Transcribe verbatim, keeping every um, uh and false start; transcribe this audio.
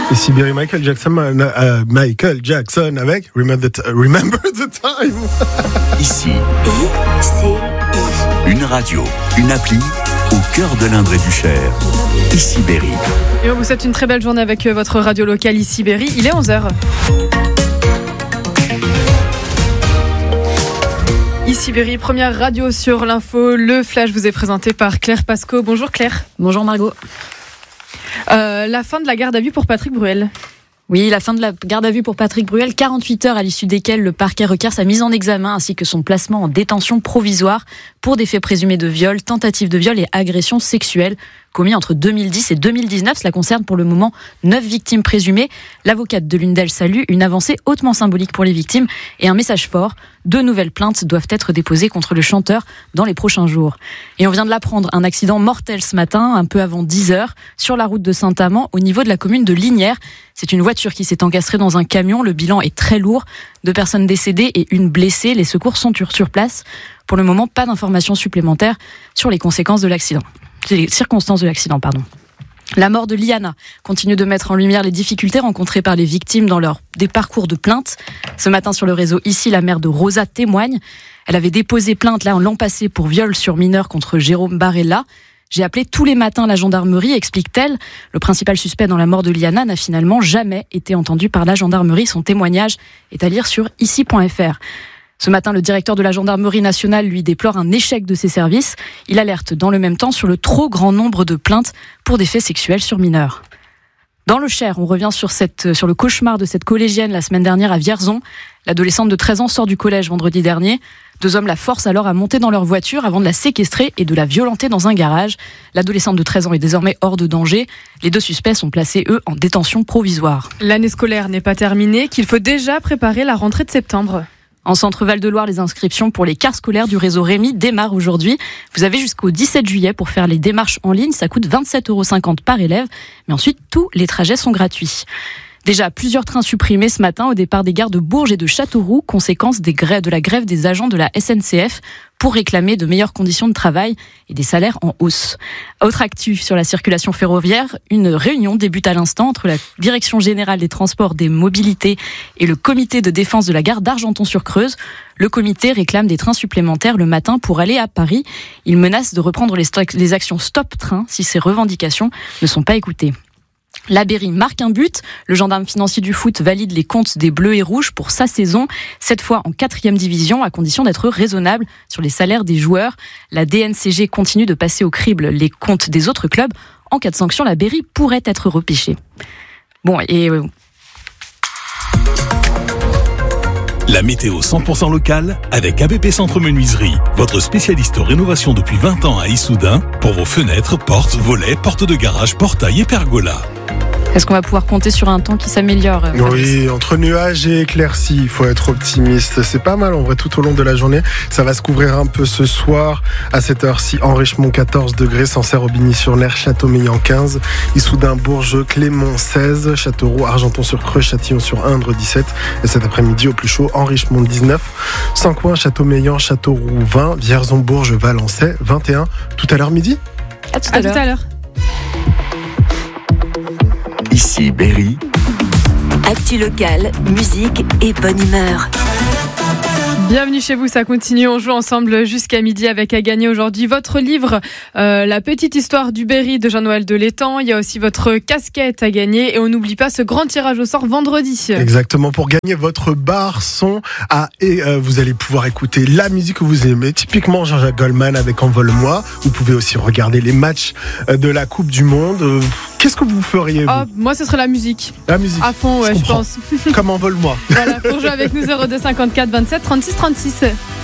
Ici Berry, Michael Jackson, euh, Michael Jackson avec Remember the, Remember the Time. Ici, une radio, une appli au cœur de l'Indre et du Cher. Ici Berry. Et on vous souhaite une très belle journée avec votre radio locale Ici Berry. Il est onze heures. Ici Berry, première radio sur l'info. Le flash vous est présenté par Claire Pasco. Bonjour Claire. Bonjour Margot. Euh, la fin de la garde à vue pour Patrick Bruel. Oui, la fin de la garde à vue pour Patrick Bruel, quarante-huit heures à l'issue desquelles le parquet requiert sa mise en examen ainsi que son placement en détention provisoire pour des faits présumés de viol, tentative de viol et agression sexuelle commis entre deux mille dix et deux mille dix-neuf. Cela concerne pour le moment neuf victimes présumées. L'avocate de l'une d'elles salue une avancée hautement symbolique pour les victimes et un message fort. Deux nouvelles plaintes doivent être déposées contre le chanteur dans les prochains jours. Et on vient de l'apprendre, un accident mortel ce matin, un peu avant dix heures, sur la route de Saint-Amand, au niveau de la commune de Lignières. C'est une voiture qui s'est encastrée dans un camion. Le bilan est très lourd. Deux personnes décédées et une blessée. Les secours sont sur place. Pour le moment, pas d'informations supplémentaires sur les conséquences de l'accident. Les circonstances de l'accident, pardon. La mort de Liana continue de mettre en lumière les difficultés rencontrées par les victimes dans leur des parcours de plainte. Ce matin sur le réseau Ici, la mère de Rosa témoigne. Elle avait déposé plainte là l'an passé pour viol sur mineur contre Jérôme Barella. J'ai appelé tous les matins la gendarmerie, explique-t-elle. Le principal suspect dans la mort de Liana n'a finalement jamais été entendu par la gendarmerie. Son témoignage est à lire sur ici point f r. Ce matin, le directeur de la gendarmerie nationale lui déplore un échec de ses services. Il alerte dans le même temps sur le trop grand nombre de plaintes pour des faits sexuels sur mineurs. Dans le Cher, on revient sur, cette, sur le cauchemar de cette collégienne la semaine dernière à Vierzon. L'adolescente de treize ans sort du collège vendredi dernier. Deux hommes la forcent alors à monter dans leur voiture avant de la séquestrer et de la violenter dans un garage. L'adolescente de treize ans est désormais hors de danger. Les deux suspects sont placés, eux, en détention provisoire. L'année scolaire n'est pas terminée, qu'il faut déjà préparer la rentrée de septembre. En centre Val-de-Loire, les inscriptions pour les cars scolaires du réseau Rémi démarrent aujourd'hui. Vous avez jusqu'au dix-sept juillet pour faire les démarches en ligne. Ça coûte vingt-sept euros cinquante par élève. Mais ensuite, tous les trajets sont gratuits. Déjà, plusieurs trains supprimés ce matin au départ des gares de Bourges et de Châteauroux, conséquence des grèves, de la grève des agents de la S N C F pour réclamer de meilleures conditions de travail et des salaires en hausse. Autre actu sur la circulation ferroviaire, une réunion débute à l'instant entre la Direction Générale des Transports, des Mobilités et le Comité de défense de la gare d'Argenton-sur-Creuse. Le comité réclame des trains supplémentaires le matin pour aller à Paris. Il menace de reprendre les, sto- les actions Stop Train si ces revendications ne sont pas écoutées. La Berry marque un but. Le gendarme financier du foot valide les comptes des Bleus et Rouges pour sa saison, cette fois en quatrième division, à condition d'être raisonnable sur les salaires des joueurs. La D N C G continue de passer au crible les comptes des autres clubs. En cas de sanction, la Berry pourrait être repêchée. Bon, et... Euh... La météo cent pour cent locale avec A B P Centre Menuiserie, votre spécialiste rénovation depuis vingt ans à Issoudun pour vos fenêtres, portes, volets, portes de garage, portails et pergolas. Est-ce qu'on va pouvoir compter sur un temps qui s'améliore ? Oui, entre nuages et éclaircies, il faut être optimiste. C'est pas mal en vrai tout au long de la journée. Ça va se couvrir un peu ce soir. À cette heure-ci, Enrichemont quatorze degrés, Sancerre-Aubigny-sur-Ler, Châteaumeillan quinze, Issoudun, Bourges, Clémont seize, Châteauroux, Argenton-sur-Creuse, Châtillon-sur-Indre dix-sept. Et cet après-midi au plus chaud, Enrichemont dix-neuf, Sancoin, Châteaumeillan, Châteauroux vingt, Vierzon, Bourges, Valençay vingt et un. Tout à l'heure midi ? À tout à, à, l'heure. tout à l'heure. Ici Berry. Actu locale, musique et bonne humeur. Bienvenue chez vous, ça continue, on joue ensemble jusqu'à midi avec à gagner aujourd'hui votre livre euh, La petite histoire du Berry de Jean-Noël Delétang. Il y a aussi votre casquette à gagner et on n'oublie pas ce grand tirage au sort vendredi. Exactement, pour gagner votre bar son à, et euh, vous allez pouvoir écouter la musique que vous aimez, typiquement Jean-Jacques Goldman avec Envole-moi. Vous pouvez aussi regarder les matchs de la Coupe du Monde. Euh, Qu'est-ce que vous feriez vous ? Oh, moi ce serait la musique. La musique. À fond, ouais, je, je pense. Comme Envole-moi. Voilà, pour jouer avec nous, zéro deux cinquante-quatre vingt-sept trente-six trente-six.